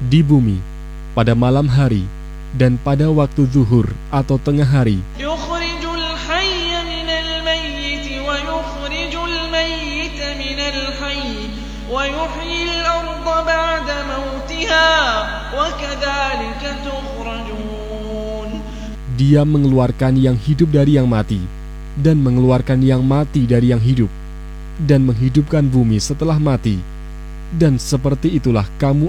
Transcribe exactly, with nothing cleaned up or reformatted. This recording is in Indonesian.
di bumi, pada malam hari, dan pada waktu zuhur atau tengah hari. يخرج الحي من الميت ويخرج الميت من الحي ويحيي الأرض بعد موتها وكذلك تخرجون. Dia mengeluarkan yang hidup dari yang mati, dan mengeluarkan yang mati dari yang hidup, dan menghidupkan bumi setelah mati. Dan seperti itulah kamu